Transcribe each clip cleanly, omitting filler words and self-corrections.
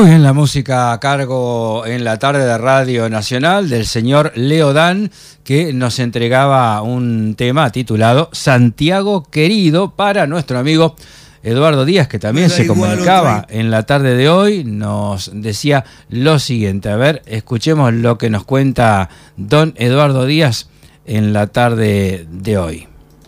Muy bien, la música a cargo en la tarde de Radio Nacional del señor Leo Dan, que nos entregaba un tema titulado Santiago Querido para nuestro amigo Eduardo Díaz, que también se comunicaba en la tarde de hoy. Nos decía lo siguiente. A ver, escuchemos lo que nos cuenta don Eduardo Díaz en la tarde de hoy.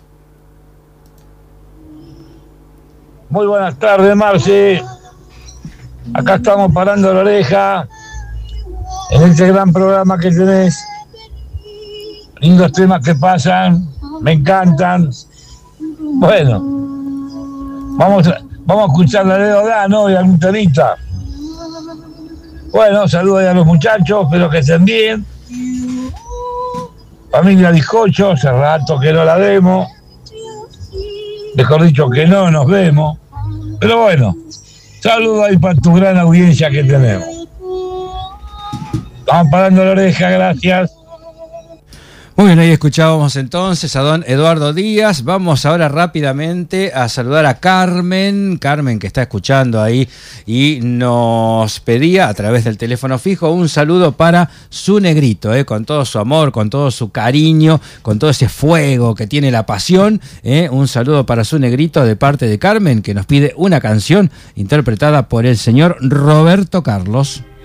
Muy buenas tardes, Marce. Acá estamos parando la oreja en este gran programa que tenés. Lindos temas que pasan, me encantan. Bueno, vamos a escuchar la Leo Dan hoy, algún temita. Bueno, saludos a los muchachos, espero que estén bien. Familia Bizcocho, hace rato que no la vemos. Mejor dicho que no nos vemos. Pero bueno, saludos ahí para tu gran audiencia que tenemos. Estamos parando la oreja, gracias. Muy bien, ahí escuchábamos entonces a don Eduardo Díaz. Vamos ahora rápidamente a saludar a Carmen, que está escuchando ahí y nos pedía a través del teléfono fijo un saludo para su negrito, con todo su amor, con todo su cariño, con todo ese fuego que tiene la pasión. Un saludo para su negrito de parte de Carmen, que nos pide una canción interpretada por el señor Roberto Carlos.